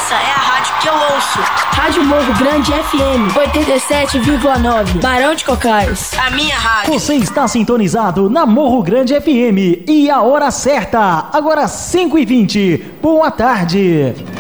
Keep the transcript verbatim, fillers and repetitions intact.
Essa é a rádio que eu ouço. Rádio Morro Grande F M oitenta e sete vírgula nove, Barão de Cocais. A minha rádio. Você está sintonizado na Morro Grande F M e a hora certa, agora cinco e vinte. Boa tarde.